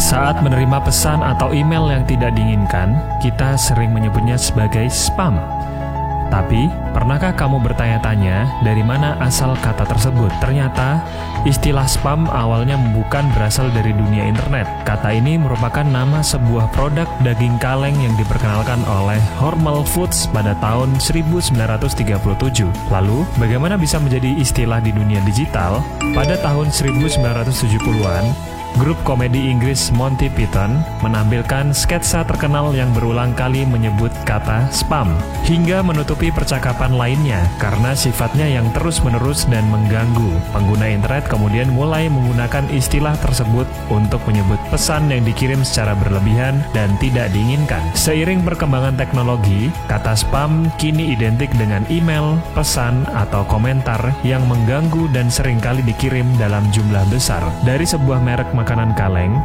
Saat menerima pesan atau email yang tidak diinginkan, kita sering menyebutnya sebagai spam. Tapi, pernahkah kamu bertanya-tanya dari mana asal kata tersebut? Ternyata, istilah spam awalnya bukan berasal dari dunia internet. Kata ini merupakan nama sebuah produk daging kaleng yang diperkenalkan oleh Hormel Foods pada tahun 1937. Lalu, bagaimana bisa menjadi istilah di dunia digital? Pada tahun 1970-an, grup komedi Inggris Monty Python menampilkan sketsa terkenal yang berulang kali menyebut kata spam, hingga menutupi percakapan lainnya karena sifatnya yang terus-menerus dan mengganggu. Pengguna internet kemudian mulai menggunakan istilah tersebut untuk menyebut pesan yang dikirim secara berlebihan dan tidak diinginkan. Seiring perkembangan teknologi, kata spam kini identik dengan email, pesan, atau komentar yang mengganggu dan seringkali dikirim dalam jumlah besar. Dari sebuah merek makanan kaleng,